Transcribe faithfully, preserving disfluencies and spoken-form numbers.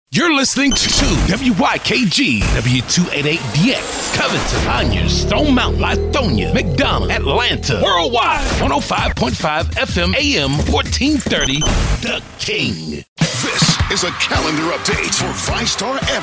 You're listening to W Y K G, W two eighty-eight D X, Covington, Conyers, Stone Mountain, Lithonia, McDonough, Atlanta, Worldwide, one oh five point five F M, A M, fourteen thirty, The King. This is a calendar update for Five Star